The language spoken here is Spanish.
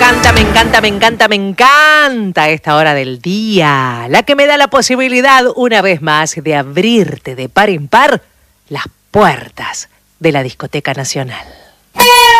Me encanta esta hora del día, la que me da la posibilidad una vez más de abrirte de par en par las puertas de la Discoteca Nacional.